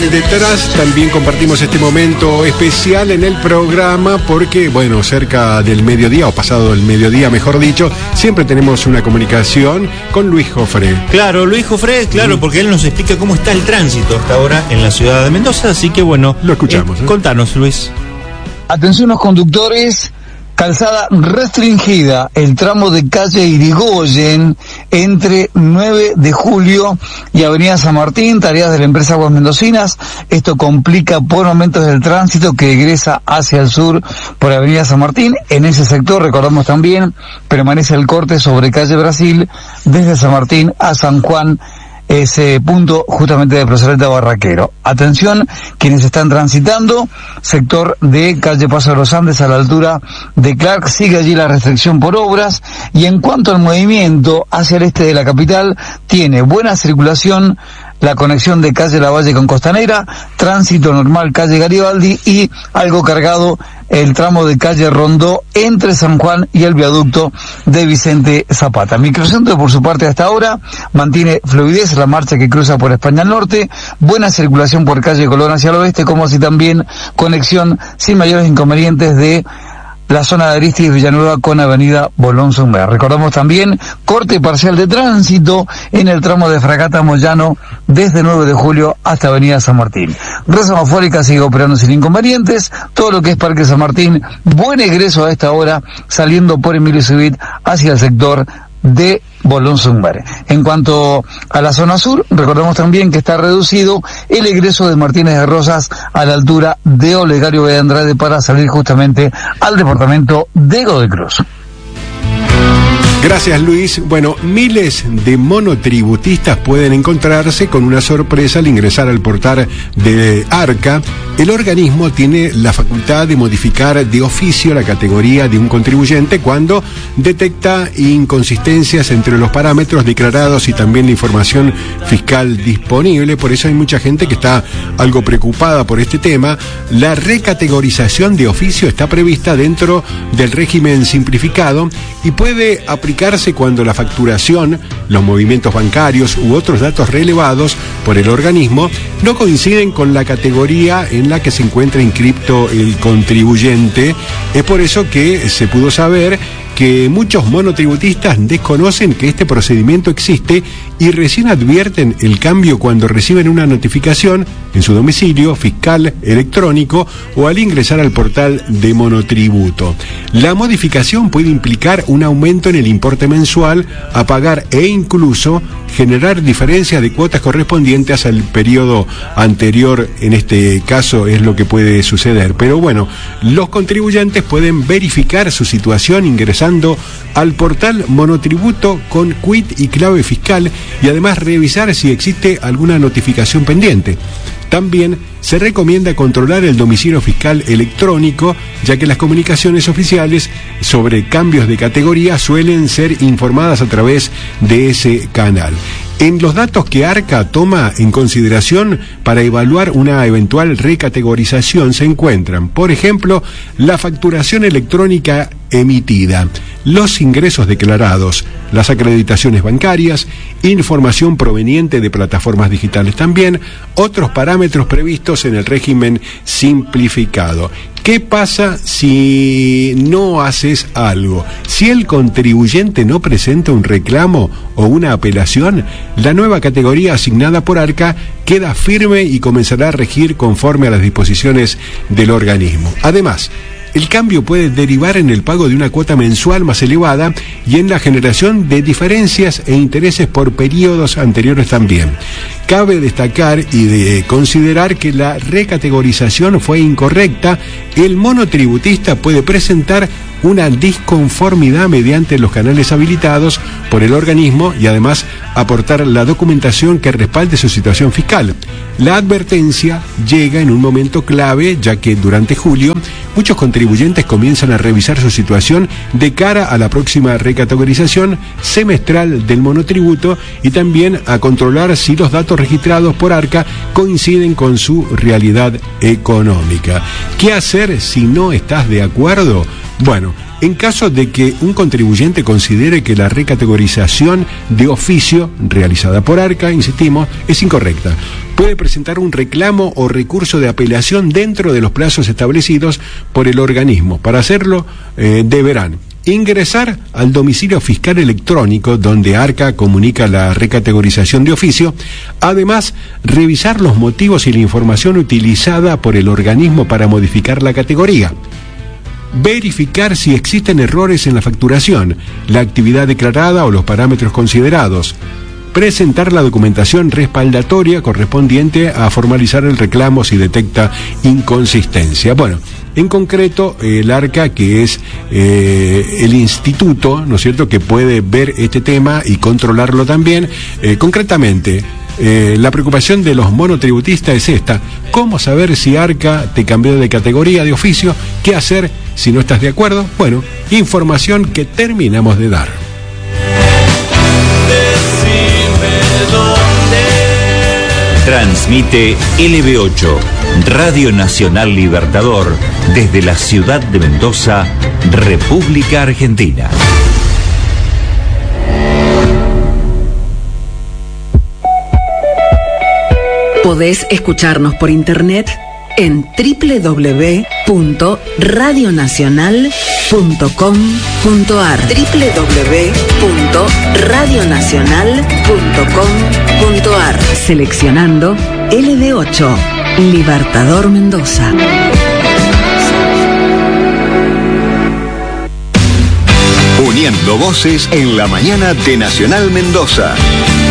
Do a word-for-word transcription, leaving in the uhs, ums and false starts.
detrás. También compartimos este momento especial en el programa porque, bueno, cerca del mediodía, o pasado el mediodía, mejor dicho, siempre tenemos una comunicación con Luis Jofré. Claro, Luis Jofré, claro, porque él nos explica cómo está el tránsito hasta ahora en la ciudad de Mendoza, así que bueno, lo escuchamos. Eh, ¿eh? Contanos, Luis. Atención los conductores, calzada restringida, el tramo de calle Irigoyen entre nueve de julio y avenida San Martín, tareas de la empresa Aguas Mendocinas. Esto complica por momentos el tránsito que egresa hacia el sur por avenida San Martín. En ese sector, recordamos también, permanece el corte sobre calle Brasil desde San Martín a San Juan, ese punto justamente de Plazoleta Barraquero. Atención, quienes están transitando, sector de calle Paso de los Andes a la altura de Clark, sigue allí la restricción por obras, y en cuanto al movimiento hacia el este de la capital, tiene buena circulación la conexión de calle Lavalle con Costanera, tránsito normal calle Garibaldi y algo cargado el tramo de calle Rondó entre San Juan y el viaducto de Vicente Zapata. Microcentro, por su parte, hasta ahora mantiene fluidez la marcha que cruza por España al norte, buena circulación por calle Colón hacia el oeste, como así también conexión sin mayores inconvenientes de la zona de Aristis Villanueva con avenida Bolón Zumbert. Recordamos también corte parcial de tránsito en el tramo de Fragata Moyano desde nueve de julio hasta avenida San Martín. Red semafórica sigue operando sin inconvenientes, todo lo que es Parque San Martín, buen egreso a esta hora saliendo por Emilio Civit hacia el sector de Bolón Zumbert. En cuanto a la zona sur, recordemos también que está reducido el egreso de Martínez de Rosas a la altura de Olegario B. Andrade para salir justamente al departamento de Godoy Cruz. Gracias, Luis. Bueno, miles de monotributistas pueden encontrarse con una sorpresa al ingresar al portal de ARCA. El organismo tiene la facultad de modificar de oficio la categoría de un contribuyente cuando detecta inconsistencias entre los parámetros declarados y también la información fiscal disponible. Por eso hay mucha gente que está algo preocupada por este tema. La recategorización de oficio está prevista dentro del régimen simplificado y puede aplicarse cuando la facturación, los movimientos bancarios u otros datos relevados por el organismo no coinciden con la categoría en la que se encuentra inscripto el contribuyente. Es por eso que se pudo saber que muchos monotributistas desconocen que este procedimiento existe y recién advierten el cambio cuando reciben una notificación en su domicilio fiscal electrónico o al ingresar al portal de monotributo. La modificación puede implicar un aumento en el importe mensual a pagar e incluso generar diferencias de cuotas correspondientes al periodo anterior. En este caso es lo que puede suceder. Pero bueno, los contribuyentes pueden verificar su situación ingresando al portal monotributo con quit y clave fiscal y además revisar si existe alguna notificación pendiente. También se recomienda controlar el domicilio fiscal electrónico, ya que las comunicaciones oficiales sobre cambios de categoría suelen ser informadas a través de ese canal. En los datos que ARCA toma en consideración para evaluar una eventual recategorización se encuentran, por ejemplo, la facturación electrónica emitida, los ingresos declarados, las acreditaciones bancarias, información proveniente de plataformas digitales también, otros parámetros previstos en el régimen simplificado. ¿Qué pasa si no haces algo? Si el contribuyente no presenta un reclamo o una apelación, la nueva categoría asignada por ARCA queda firme y comenzará a regir conforme a las disposiciones del organismo. Además, el cambio puede derivar en el pago de una cuota mensual más elevada y en la generación de diferencias e intereses por periodos anteriores también. Cabe destacar y de considerar que la recategorización fue incorrecta. El monotributista puede presentar una disconformidad mediante los canales habilitados por el organismo y además aportar la documentación que respalde su situación fiscal. La advertencia llega en un momento clave, ya que durante julio muchos contribuyentes comienzan a revisar su situación de cara a la próxima recategorización semestral del monotributo y también a controlar si los datos registrados por ARCA coinciden con su realidad económica. ¿Qué hacer si no estás de acuerdo? Bueno, en caso de que un contribuyente considere que la recategorización de oficio realizada por ARCA, insistimos, es incorrecta. Puede presentar un reclamo o recurso de apelación dentro de los plazos establecidos por el organismo. Para hacerlo, eh, deberán ingresar al domicilio fiscal electrónico donde ARCA comunica la recategorización de oficio, además revisar los motivos y la información utilizada por el organismo para modificar la categoría, verificar si existen errores en la facturación, la actividad declarada o los parámetros considerados, presentar la documentación respaldatoria correspondiente a formalizar el reclamo si detecta inconsistencia. Bueno, en concreto, el ARCA, que es eh, el instituto, ¿no es cierto?, que puede ver este tema y controlarlo también. Eh, concretamente, eh, la preocupación de los monotributistas es esta: ¿cómo saber si ARCA te cambió de categoría de oficio? ¿Qué hacer si no estás de acuerdo? Bueno, información que terminamos de dar. Transmite L B ocho, Radio Nacional Libertador, desde la ciudad de Mendoza, República Argentina. Podés escucharnos por internet en doble u doble u doble u punto radio nacional punto com punto a r doble u doble u doble u punto radio nacional punto com punto a r. Seleccionando L B ocho, Libertador Mendoza. Uniendo voces en la mañana de Nacional Mendoza.